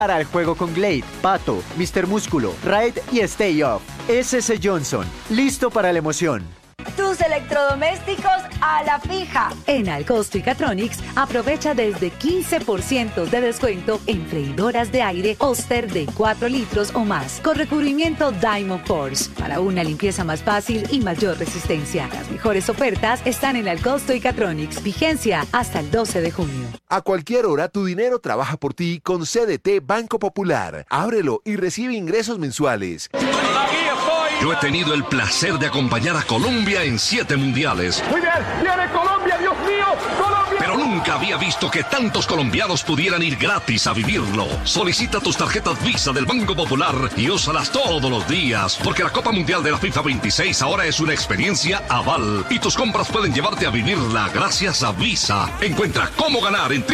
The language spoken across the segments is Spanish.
Para el juego con Glade, Pato, Mr. Músculo, Raid y Stay Off. SS Johnson, listo para la emoción. Tus electrodomésticos a la fija. En Alcosto y Catronics aprovecha desde 15% de descuento en freidoras de aire Oster de 4 litros o más con recubrimiento Diamond Force para una limpieza más fácil y mayor resistencia. Las mejores ofertas están en Alcosto y Catronics. Vigencia hasta el 12 de junio. A cualquier hora tu dinero trabaja por ti con CDT Banco Popular. Ábrelo y recibe ingresos mensuales. Yo he tenido el placer de acompañar a Colombia en 7 mundiales. Muy bien, viene Colombia, Dios mío, Colombia. Pero nunca había visto que tantos colombianos pudieran ir gratis a vivirlo. Solicita tus tarjetas Visa del Banco Popular y úsalas todos los días, porque la Copa Mundial de la FIFA 26 ahora es una experiencia aval y tus compras pueden llevarte a vivirla gracias a Visa. Encuentra cómo ganar en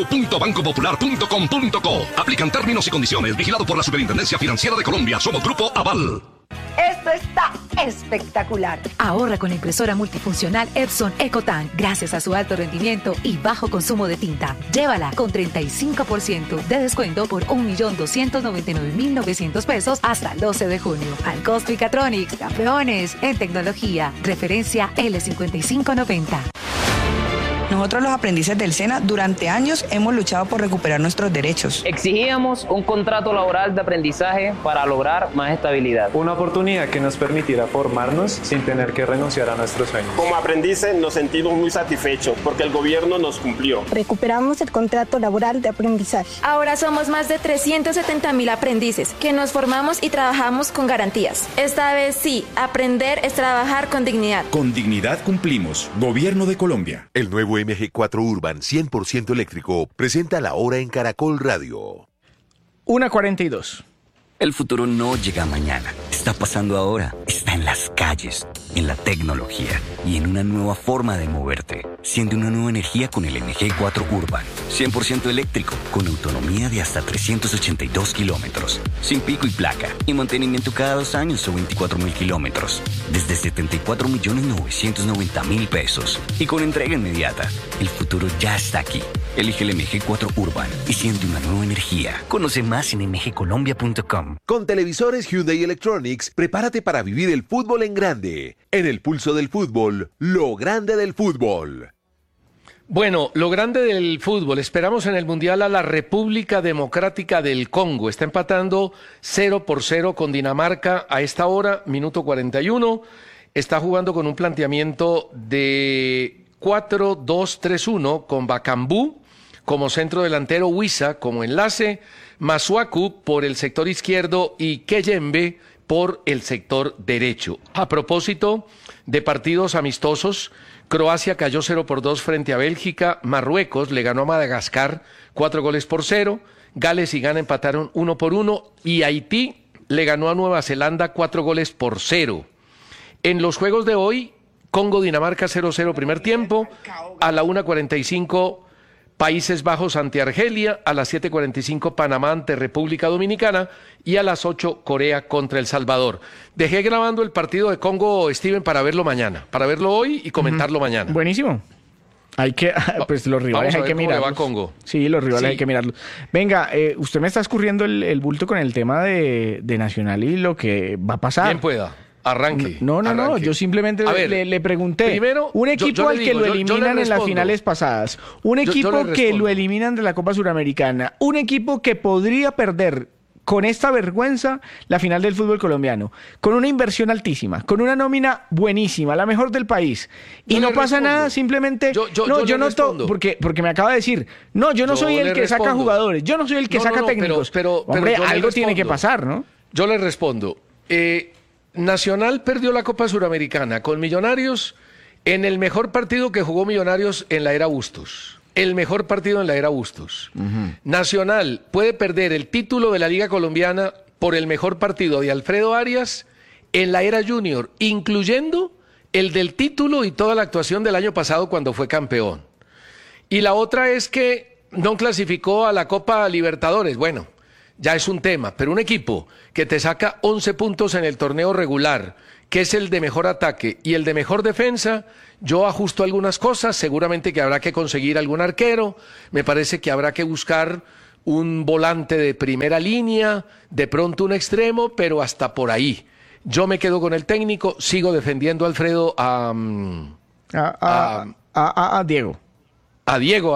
www.bancopopular.com.co. Aplican términos y condiciones. Vigilado por la Superintendencia Financiera de Colombia. Somos Grupo Aval. Esto está espectacular. Ahorra con la impresora multifuncional Epson EcoTank gracias a su alto rendimiento y bajo consumo de tinta. Llévala con 35% de descuento por 1.299.900 pesos hasta el 12 de junio. Alcosto y Catronics, campeones en tecnología. Referencia L5590. Nosotros los aprendices del SENA durante años hemos luchado por recuperar nuestros derechos. Exigíamos un contrato laboral de aprendizaje para lograr más estabilidad. Una oportunidad que nos permitiera formarnos sin tener que renunciar a nuestros sueños. Como aprendices nos sentimos muy satisfechos porque el gobierno nos cumplió. Recuperamos el contrato laboral de aprendizaje. Ahora somos más de 370.000 aprendices que nos formamos y trabajamos con garantías. Esta vez sí, aprender es trabajar con dignidad. Con dignidad cumplimos. Gobierno de Colombia. El nuevo MG4 Urban 100% eléctrico presenta la hora en Caracol Radio. 1:42. El futuro no llega mañana, está pasando ahora, está en las calles, en la tecnología y en una nueva forma de moverte. Siente una nueva energía con el MG4 Urban, 100% eléctrico, con autonomía de hasta 382 kilómetros, sin pico y placa y mantenimiento cada 2 años o 24.000 kilómetros, desde 74.990.000 pesos y con entrega inmediata. El futuro ya está aquí. Elige el MG4 Urban y siente una nueva energía. Conoce más en mgcolombia.com. Con televisores Hyundai Electronics, prepárate para vivir el fútbol en grande. En el pulso del fútbol, lo grande del fútbol. Bueno, lo grande del fútbol. Esperamos en el Mundial a la República Democrática del Congo. Está empatando 0-0 con Dinamarca a esta hora, minuto 41. Está jugando con un planteamiento de 4-2-3-1 con Bakambu como centro delantero, Wissa como enlace, Masuaku por el sector izquierdo y Keyembe por el sector derecho. A propósito de partidos amistosos, Croacia cayó 0-2 frente a Bélgica, Marruecos le ganó a Madagascar 4-0, Gales y Ghana empataron 1-1 y Haití le ganó a Nueva Zelanda 4-0. En los juegos de hoy, Congo-Dinamarca 0-0 primer tiempo, a la 1:45 Países Bajos ante Argelia, a las 7:45 Panamá ante República Dominicana y a las 8 Corea contra El Salvador. Dejé grabando el partido de Congo, Steven, para verlo mañana, para verlo hoy y comentarlo mañana. Buenísimo. Hay que, pues los rivales hay que mirarlos. Va Congo. Sí, los rivales hay que mirarlos. Venga, usted me está escurriendo el bulto con el tema de Nacional y lo que va a pasar. Bien pueda. Arranque. No, yo simplemente le pregunté. Primero, un equipo al que lo eliminan en las finales pasadas, un equipo que lo eliminan de la Copa Suramericana, un equipo que podría perder con esta vergüenza la final del fútbol colombiano, con una inversión altísima, con una nómina buenísima, la mejor del país, y no pasa nada, simplemente porque me acaba de decir, yo no soy el que saca jugadores, yo no soy el que saca técnicos, pero hombre, algo tiene que pasar, ¿no? Yo le respondo, Nacional perdió la Copa Suramericana con Millonarios en el mejor partido que jugó Millonarios en la era Bustos. El mejor partido en la era Bustos. Nacional puede perder el título de la Liga Colombiana por el mejor partido de Alfredo Arias en la era Junior, incluyendo el del título y toda la actuación del año pasado cuando fue campeón. Y la otra es que no clasificó a la Copa Libertadores. Bueno, ya es un tema, pero un equipo que te saca 11 puntos en el torneo regular, que es el de mejor ataque y el de mejor defensa, yo ajusto algunas cosas, seguramente que habrá que conseguir algún arquero, me parece que habrá que buscar un volante de primera línea, de pronto un extremo, pero hasta por ahí. Yo me quedo con el técnico, sigo defendiendo, Alfredo, a Diego. A Diego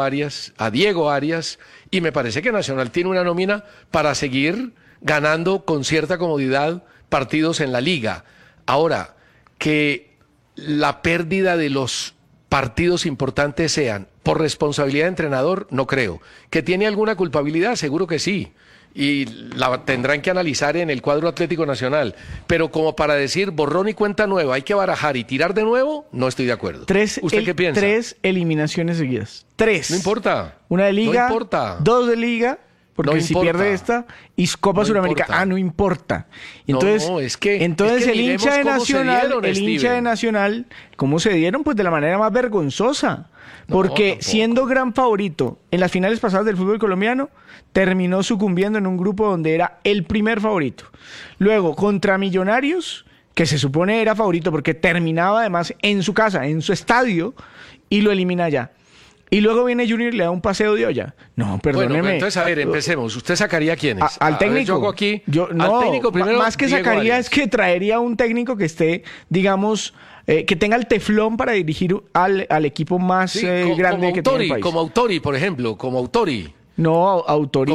Arias, y me parece que Nacional tiene una nómina para seguir ganando con cierta comodidad partidos en la liga. Ahora, que la pérdida de los partidos importantes sean por responsabilidad de entrenador, no creo. ¿Que tiene alguna culpabilidad? Seguro que sí. Y la tendrán que analizar en el cuadro Atlético Nacional. Pero como para decir borrón y cuenta nueva, hay que barajar y tirar de nuevo, no estoy de acuerdo. ¿Usted qué piensa? 3 eliminaciones seguidas. 3. No importa. Una de Liga, no importa. 2 de Liga, porque no si importa. pierde esta, y Copa Suramericana, no importa. Entonces, entonces el hincha de Nacional, ¿cómo se dieron? Pues de la manera más vergonzosa. Porque siendo gran favorito en las finales pasadas del fútbol colombiano, terminó sucumbiendo en un grupo donde era el primer favorito. Luego, contra Millonarios, que se supone era favorito porque terminaba además en su casa, en su estadio, y lo elimina allá. Y luego viene Junior y le da un paseo de olla. No, perdóneme. Bueno, entonces, a ver, empecemos. ¿Usted sacaría a quiénes? Al técnico. Yo aquí, al técnico primero, más que sacaría Arias. Es que traería un técnico que esté, digamos, que tenga el teflón para dirigir al equipo más grande que tiene el país. Como Autori, por ejemplo, como Autori. No, Autori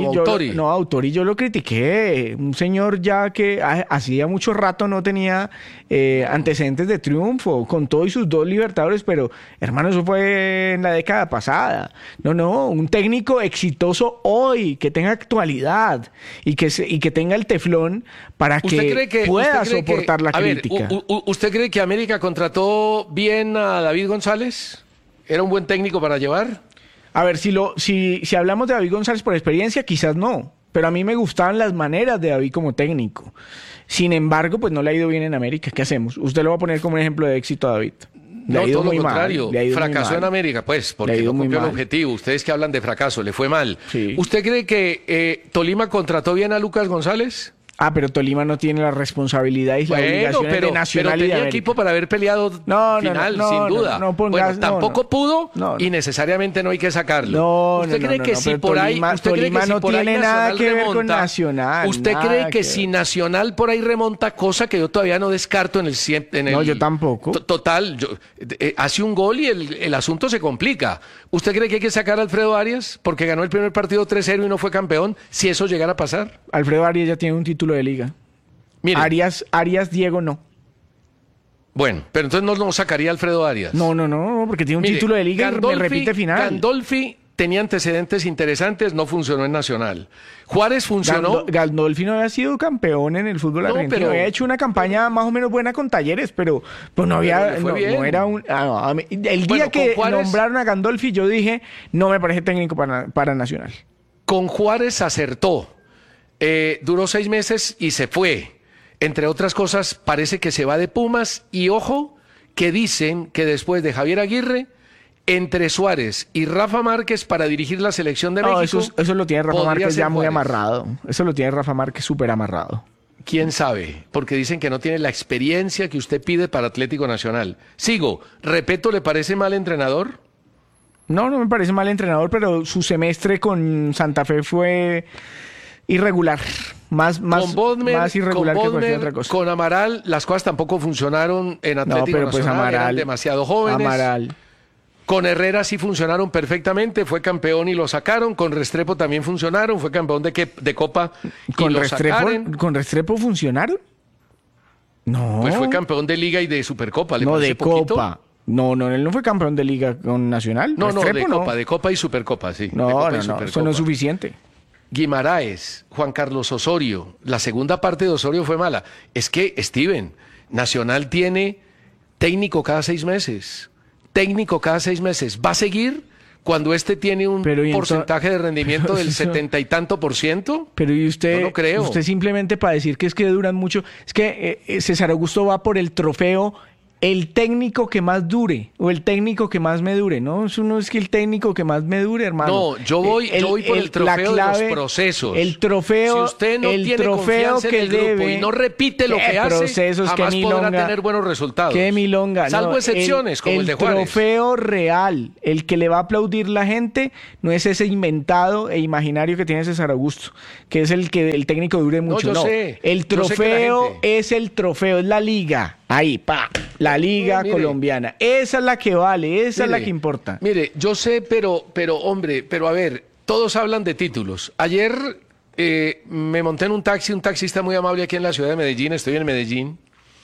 yo lo critiqué. Un señor ya que hacía mucho rato no tenía antecedentes de triunfo, con todo y sus 2 Libertadores, pero hermano, eso fue en la década pasada. No, un técnico exitoso hoy, que tenga actualidad y que tenga el teflón para que pueda soportar la crítica. ¿Usted cree que América contrató bien a David González? ¿Era un buen técnico para llevar? A ver, si hablamos de David González por experiencia, quizás no. Pero a mí me gustaban las maneras de David como técnico. Sin embargo, pues no le ha ido bien en América. ¿Qué hacemos? Usted lo va a poner como un ejemplo de éxito a David. No, todo lo contrario. Fracasó en América, pues, porque no cumplió el objetivo. Ustedes que hablan de fracaso, le fue mal. Sí. ¿Usted cree que Tolima contrató bien a Lucas González? Pero Tolima no tiene la responsabilidad y la obligación de Nacional y de tenía equipo para haber peleado final, sin duda. Tampoco pudo y necesariamente no hay que sacarlo. ¿Usted cree que si por ahí Tolima no tiene nada que ver con Nacional? ¿Usted cree que si Nacional por ahí remonta, cosa que yo todavía no descarto en el No, yo tampoco. Total, hace un gol y el asunto se complica. ¿Usted cree que hay que sacar a Alfredo Arias porque ganó el primer partido 3-0 y no fue campeón? Si eso llegara a pasar. Alfredo Arias ya tiene un título de liga. Mire, Arias Diego no. Bueno, pero entonces no sacaría a Alfredo Arias. No, porque tiene un título de liga y me repite final. Gandolfi tenía antecedentes interesantes, no funcionó en Nacional. Juárez funcionó. Gandolfi no había sido campeón en el fútbol argentino. Pero había hecho una campaña más o menos buena con Talleres, pero pues no había. No era un. El día que nombraron a Gandolfi, yo dije, no me parece técnico para Nacional. Con Juárez acertó. Duró 6 meses y se fue. Entre otras cosas, parece que se va de Pumas. Y ojo, que dicen que después de Javier Aguirre, entre Suárez y Rafa Márquez para dirigir la selección de México. Eso lo tiene Rafa Márquez ya muy amarrado. Eso lo tiene Rafa Márquez súper amarrado. ¿Quién sabe? Porque dicen que no tiene la experiencia que usted pide para Atlético Nacional. Sigo. Repeto, ¿le parece mal entrenador? No me parece mal entrenador, pero su semestre con Santa Fe fue irregular. Más irregular que cualquier otra cosa. Con Amaral las cosas tampoco funcionaron en Atlético Nacional, pues eran demasiado jóvenes. Con Herrera sí funcionaron perfectamente, fue campeón y lo sacaron. Con Restrepo también funcionaron, fue campeón de Copa y lo sacaron. ¿Con Restrepo funcionaron? No. Pues fue campeón de Liga y de Supercopa. ¿Le parece de poquito? Copa. No, él no fue campeón de Liga con Nacional. De Copa y Supercopa, sí. No, eso no es suficiente. Guimaraes, Juan Carlos Osorio, la segunda parte de Osorio fue mala. Es que, Steven, Nacional tiene técnico cada 6 meses. ¿Va a seguir cuando tiene un porcentaje de rendimiento del 70 y tanto %? Pero ¿y usted? No lo creo. Usted simplemente para decir que es que duran mucho. Es que César Augusto va por el trofeo el técnico que más dure o el técnico que más me dure, ¿no? Eso no es que el técnico que más me dure, hermano. No, yo voy por el trofeo de los procesos. El trofeo, si usted no tiene confianza en el grupo y no repite lo que hace, jamás podrá tener buenos resultados. Qué milonga. Salvo excepciones, como el de Juárez. El trofeo real, el que le va a aplaudir la gente, no es ese inventado e imaginario que tiene César Augusto, que es el que el técnico dure mucho. No, yo sé. El trofeo es el trofeo, es la liga. Ahí, la liga colombiana. Esa es la que vale, esa es la que importa. Mire, yo sé, pero hombre, a ver, todos hablan de títulos. Ayer me monté en un taxista muy amable aquí en la ciudad de Medellín, estoy en Medellín,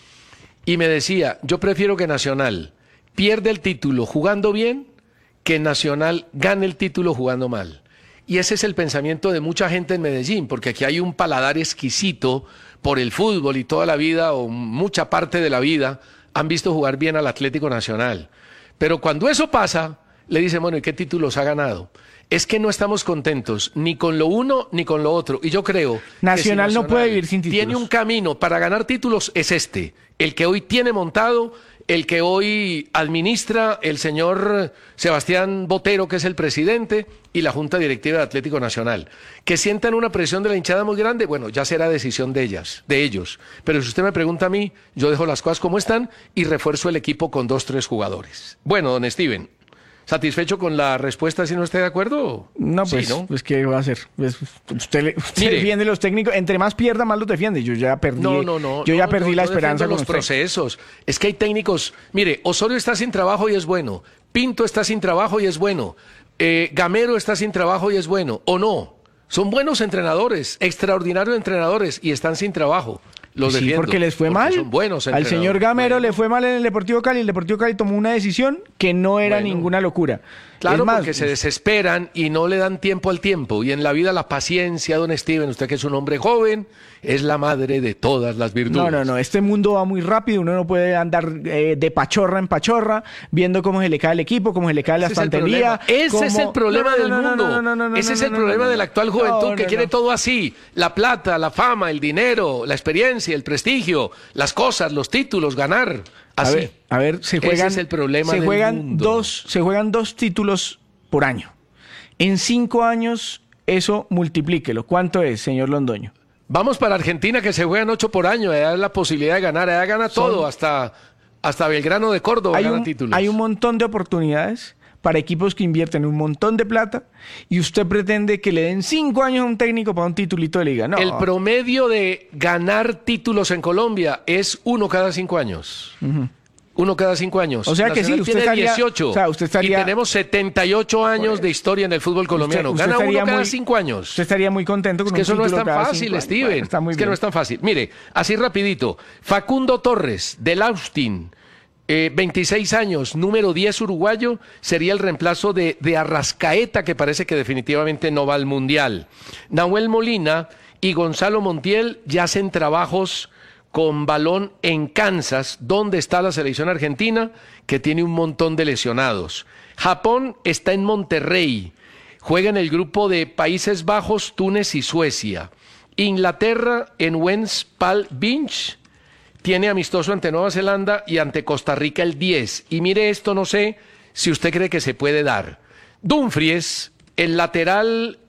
y me decía, yo prefiero que Nacional pierda el título jugando bien, que Nacional gane el título jugando mal. Y ese es el pensamiento de mucha gente en Medellín, porque aquí hay un paladar exquisito por el fútbol y toda la vida, o mucha parte de la vida, han visto jugar bien al Atlético Nacional. Pero cuando eso pasa, le dicen, bueno, ¿y qué títulos ha ganado? Es que no estamos contentos ni con lo uno ni con lo otro. Y yo creo Nacional no puede vivir sin títulos. Tiene un camino para ganar títulos, es este, el que hoy tiene montado, el que hoy administra el señor Sebastián Botero, que es el presidente, y la Junta Directiva de Atlético Nacional. Que sientan una presión de la hinchada muy grande, bueno, ya será decisión de ellos. Pero si usted me pregunta a mí, yo dejo las cosas como están y refuerzo el equipo con 2-3 jugadores. Bueno, don Steven, ¿satisfecho con la respuesta si no está de acuerdo? No, pues, sí, ¿no? Pues ¿qué va a hacer? Usted defiende los técnicos, entre más pierda, más los defiende. Yo ya perdí, perdí la esperanza con los procesos. Es que hay técnicos, mire, Osorio está sin trabajo y es bueno, Pinto está sin trabajo y es bueno, Gamero está sin trabajo y es bueno, o no. Son buenos entrenadores, extraordinarios entrenadores y están sin trabajo. Los sí, porque les fue mal. Son buenos al señor Gamero le fue mal en el Deportivo Cali. El Deportivo Cali tomó una decisión que no era ninguna locura. Claro, porque se desesperan y no le dan tiempo al tiempo. Y en la vida la paciencia, don Steven, usted que es un hombre joven, es la madre de todas las virtudes. No. Este mundo va muy rápido. Uno no puede andar de pachorra en pachorra, viendo cómo se le cae el equipo, cómo se le cae la estantería. Ese es el problema del mundo. Ese es el problema de la actual juventud que quiere todo así. La plata, la fama, el dinero, la experiencia, el prestigio, las cosas, los títulos, ganar. Así. A ver, se juegan, ese es el problema del mundo. Se juegan 2 títulos por año. En 5 años, eso multiplíquelo. ¿Cuánto es, señor Londoño? Vamos para Argentina, que se juegan 8 por año. Allá es la posibilidad de ganar. Allá gana todo, hasta Belgrano de Córdoba gana títulos. Hay un montón de oportunidades para equipos que invierten un montón de plata y usted pretende que le den 5 años a un técnico para un titulito de liga. No. El promedio de ganar títulos en Colombia es 1 cada 5 años. 1 cada 5 años. O sea que Nacional sí, usted tiene estaría, 18 y tenemos 78 años de historia en el fútbol colombiano. Usted gana 1 cada 5 años. Usted estaría muy contento con un título. Es que eso no es tan fácil, Steven. Bueno, que no es tan fácil. Mire, así rapidito. Facundo Torres, del Austin, 26 años, número 10 uruguayo, sería el reemplazo de Arrascaeta, que parece que definitivamente no va al Mundial. Nahuel Molina y Gonzalo Montiel ya hacen trabajos con balón en Kansas, donde está la selección argentina, que tiene un montón de lesionados. Japón está en Monterrey, juega en el grupo de Países Bajos, Túnez y Suecia. Inglaterra en West Palm Beach, tiene amistoso ante Nueva Zelanda y ante Costa Rica el 10. Y mire esto, no sé si usted cree que se puede dar. Dumfries, el lateral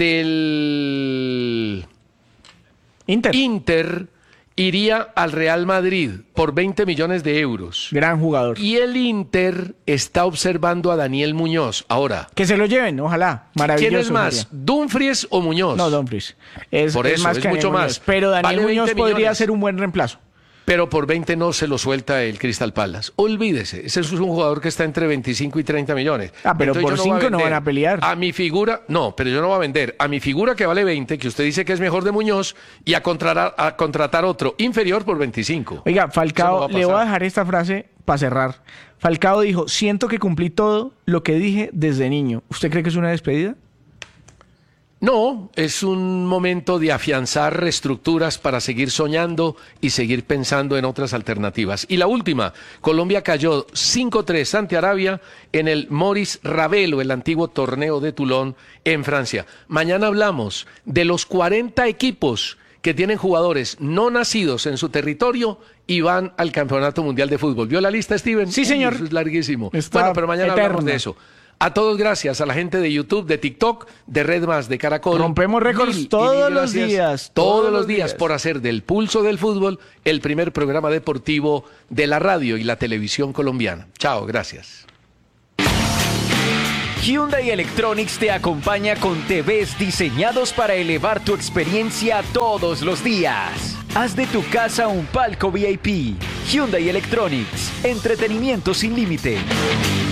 del Inter, iría al Real Madrid por 20 millones de euros. Gran jugador. Y el Inter está observando a Daniel Muñoz. Ahora. Que se lo lleven, ojalá. Maravilloso. ¿Quién es más, sería. Dumfries o Muñoz? No, Dumfries. Por eso, es mucho más. Pero Daniel Muñoz podría ser un buen reemplazo. Pero por 20 no se lo suelta el Crystal Palace. Olvídese, ese es un jugador que está entre 25 y 30 millones. Pero entonces por 5 no van a pelear. A mi figura, no, pero yo no voy a vender. A mi figura que vale 20, que usted dice que es mejor de Muñoz, y a contratar otro inferior por 25. Oiga, Falcao, le voy a dejar esta frase para cerrar. Falcao dijo, siento que cumplí todo lo que dije desde niño. ¿Usted cree que es una despedida? No, es un momento de afianzar estructuras para seguir soñando y seguir pensando en otras alternativas. Y la última, Colombia cayó 5-3 ante Arabia en el Maurice Ravello, el antiguo torneo de Toulon en Francia. Mañana hablamos de los 40 equipos que tienen jugadores no nacidos en su territorio y van al Campeonato Mundial de Fútbol. ¿Vio la lista, Steven? Sí, señor. Eso es larguísimo. Está bueno, pero mañana eterna. hablamos de eso. A todos gracias, a la gente de YouTube, de TikTok, de Red Más, de Caracol. Rompemos récords todos los días. Todos los días por hacer del Pulso del Fútbol el primer programa deportivo de la radio y la televisión colombiana. Chao, gracias. Hyundai Electronics te acompaña con TVs diseñados para elevar tu experiencia todos los días. Haz de tu casa un palco VIP. Hyundai Electronics, entretenimiento sin límite.